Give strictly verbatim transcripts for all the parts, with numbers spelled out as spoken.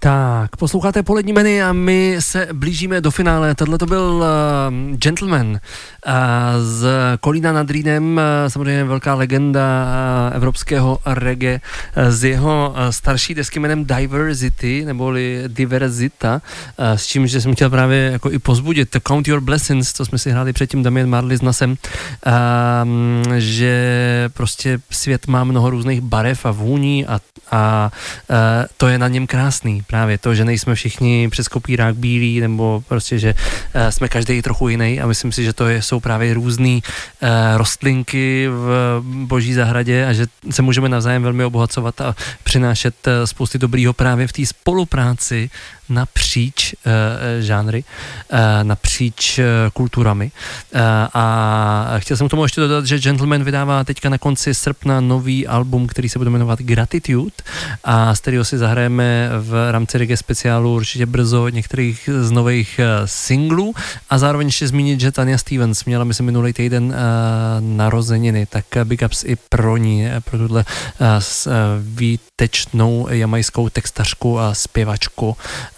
Tak, posloucháte Polední meny a my se blížíme do finále. Tohle to byl uh, Gentleman uh, z Kolína nad Rýnem, uh, samozřejmě velká legenda uh, evropského reggae, uh, z jeho uh, starší desky jménem Diversity, neboli Diverzita, uh, s čím, že jsem chtěl právě jako i pozbudit Count Your Blessings, co jsme si hráli předtím Damien Marley s Nasem, uh, že prostě svět má mnoho různých barev a vůní a, a uh, to je na něm krásný. Právě to, že nejsme všichni přes kopírák bílí, nebo prostě, že uh, jsme každý trochu jiný a myslím si, že to je, jsou právě různý uh, rostlinky v boží zahradě a že se můžeme navzájem velmi obohacovat a přinášet uh, spousty dobrýho právě v té spolupráci napříč uh, žánry, uh, napříč uh, kulturami. Uh, a chtěl jsem k tomu ještě dodat, že Gentleman vydává teďka na konci srpna nový album, který se bude jmenovat Gratitude a z kterého si zahrajeme v rámci reggae speciálu určitě brzo některých z nových uh, singlů a zároveň ještě zmínit, že Tanya Stevens měla myslím minulý týden uh, narozeniny, tak big ups i pro ní, pro tuhle uh, s, uh, výtečnou jamajskou textařku a zpěvačku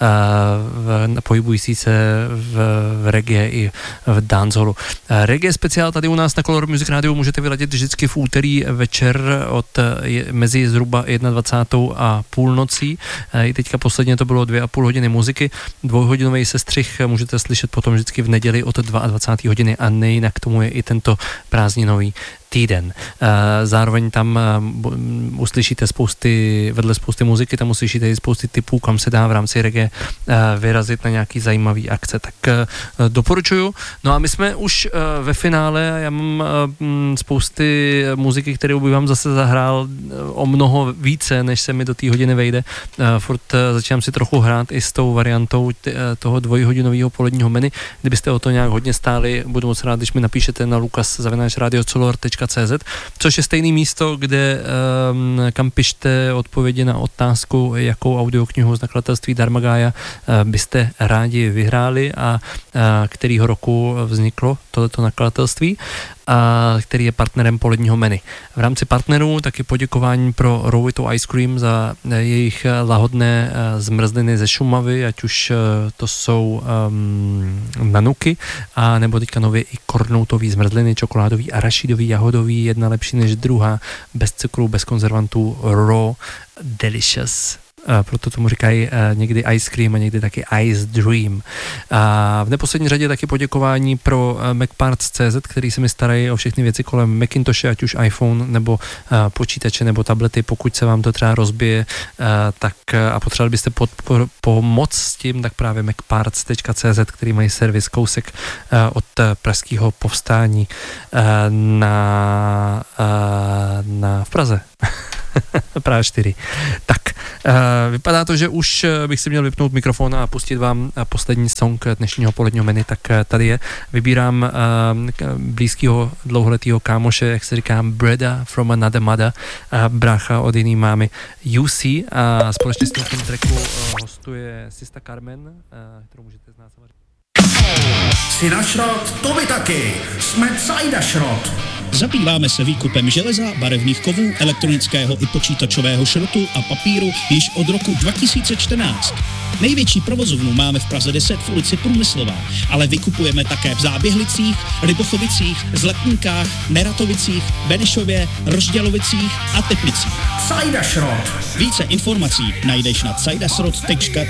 v, pohybující se v, v reggae i v dancehallu. Reggae speciál tady u nás na Color Music Radio můžete vyladit vždycky v úterý večer od je, mezi zhruba dvacátou první a půlnocí. I teďka posledně to bylo dvě a půl hodiny muziky. Dvouhodinový sestřih můžete slyšet potom vždycky v neděli od dvacáté druhé hodiny a nejinak k tomu je i tento prázdninový týden. Zároveň tam uslyšíte spousty, vedle spousty muziky, tam uslyšíte i spousty typů, kam se dá v rámci reggae vyrazit na nějaký zajímavý akce, tak doporučuju. No a my jsme už ve finále, já mám spousty muziky, kterou by vám zase zahrál o mnoho více, než se mi do té hodiny vejde. Furt začínám si trochu hrát i s tou variantou toho dvojhodinového poledního menu. Kdybyste o to nějak hodně stáli, budu moc rád, když mi napíšete na lukas zavináč radio color tečka cé zet, což je stejné místo, kde um, kam pište odpovědi na otázku, jakou audioknihu z nakladatelství Dharmagaya uh, byste rádi vyhráli a uh, kterýho roku vzniklo tohleto nakladatelství, a který je partnerem poledního menu. V rámci partnerů taky poděkování pro Rowito Ice Cream za jejich lahodné zmrzliny ze Šumavy, ať už to jsou um, nanuky, a nebo teďka nově i kornoutový zmrzliny, čokoládový, arašidový, jahodový, jedna lepší než druhá, bez cukru, bez konzervantů, raw, delicious. Proto tomu říkají někdy Ice Cream a někdy taky Ice Dream. A v neposlední řadě taky poděkování pro MacParts tečka cé zet, který se mi starají o všechny věci kolem Macintoshe, ať už iPhone nebo počítače nebo tablety. Pokud se vám to třeba rozbije tak a potřebovali byste pod, po, pomoc s tím, tak právě MacParts tečka cé zet, který mají servis kousek od pražského povstání na, na v Praze. Praha čtyři. Tak, uh, vypadá to, že už bych si měl vypnout mikrofon a pustit vám poslední song dnešního poledního menu, tak uh, tady je. Vybírám uh, blízkého dlouholetého kámoše, jak se říká, Breda from another mother, uh, brácha od jiný mámy U C, a společně s tím tracku uh, hostuje Sista Carmen, uh, kterou můžete znát samozřejmě. Si na šrot, to by taky. Jsme Cajda šrot. Zabýváme se výkupem železa, barevných kovů, elektronického i počítačového šrotu a papíru již od roku dva tisíce čtrnáct. Největší provozovnu máme v Praze deset v ulici Průmyslová, ale vykupujeme také v Záběhlicích, Rybochovicích, Zlatníkách, Neratovicích, Benešově, Rozdělovicích a Teplicích. Cajda šrot. Více informací najdeš na cajdasrot tečka